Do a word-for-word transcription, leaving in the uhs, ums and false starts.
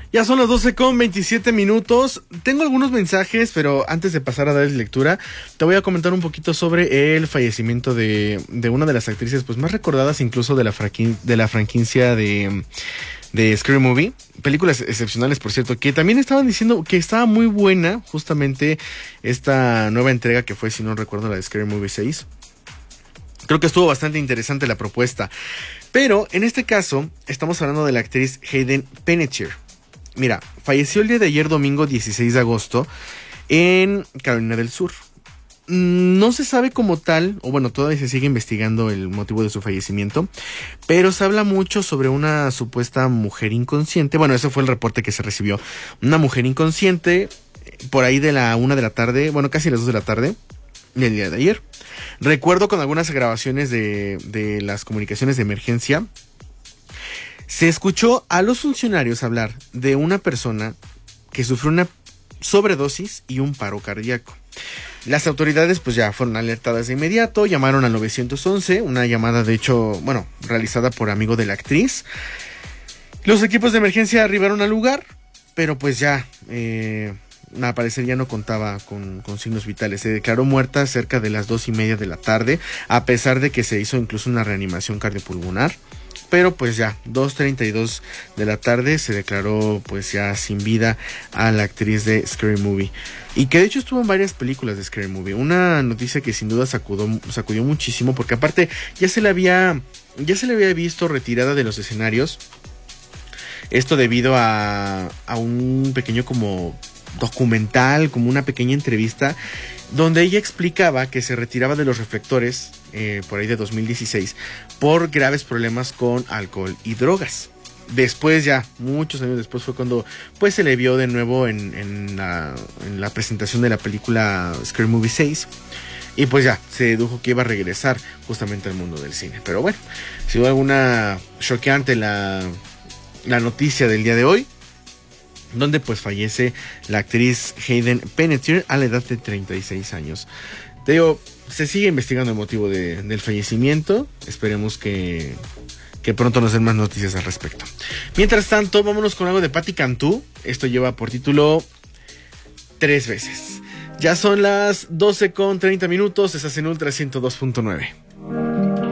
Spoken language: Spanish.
Ya son las doce con veintisiete minutos. Tengo algunos mensajes, pero antes de pasar a darles lectura, te voy a comentar un poquito sobre el fallecimiento de, de una de las actrices pues más recordadas incluso de la, franqui- de la franquicia de, de Scary Movie. Películas excepcionales, por cierto, que también estaban diciendo que estaba muy buena justamente esta nueva entrega que fue, si no recuerdo, la de Scary Movie seis. Creo que estuvo bastante interesante la propuesta. Pero en este caso estamos hablando de la actriz Hayden Panettiere. Mira, falleció el día de ayer, domingo dieciséis de agosto, en Carolina del Sur. No se sabe como tal, o bueno, todavía se sigue investigando el motivo de su fallecimiento, pero se habla mucho sobre una supuesta mujer inconsciente. Bueno, ese fue el reporte que se recibió. Una mujer inconsciente, por ahí de la una de la tarde, bueno, casi las dos de la tarde, del día de ayer. Recuerdo con algunas grabaciones de, de las comunicaciones de emergencia, se escuchó a los funcionarios hablar de una persona que sufrió una sobredosis y un paro cardíaco. Las autoridades pues ya fueron alertadas de inmediato, llamaron al nueve once, una llamada de hecho, bueno, realizada por amigo de la actriz. Los equipos de emergencia arribaron al lugar, pero pues ya, eh, al parecer ya no contaba con, con signos vitales. Se declaró muerta cerca de las dos y media de la tarde, a pesar de que se hizo incluso una reanimación cardiopulmonar. Pero pues ya, dos treinta y dos de la tarde se declaró pues ya sin vida a la actriz de Scary Movie. Y que de hecho estuvo en varias películas de Scary Movie. Una noticia que sin duda sacudió, sacudió muchísimo, porque aparte ya se le había, ya se le había visto retirada de los escenarios. Esto debido a, a un pequeño como documental, como una pequeña entrevista, donde ella explicaba que se retiraba de los reflectores eh, por ahí de dos mil dieciséis por graves problemas con alcohol y drogas. Después ya, muchos años después fue cuando pues se le vio de nuevo en, en, la, en la presentación de la película Scary Movie seis. Y pues ya, se dedujo que iba a regresar justamente al mundo del cine. Pero bueno, si hubo alguna choqueante la, la noticia del día de hoy, donde pues fallece la actriz Hayden Panettiere a la edad de treinta y seis años. Te digo, se sigue investigando el motivo de, del fallecimiento. Esperemos que, que pronto nos den más noticias al respecto. Mientras tanto, vámonos con algo de Patti Cantú. Esto lleva por título Tres veces. Ya son las doce con treinta minutos. Estás en Ultra ciento dos punto nueve.